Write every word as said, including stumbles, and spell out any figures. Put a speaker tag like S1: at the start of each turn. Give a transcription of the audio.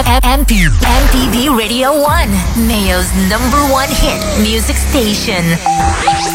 S1: M T V Radio one, Mayo's number one hit music station.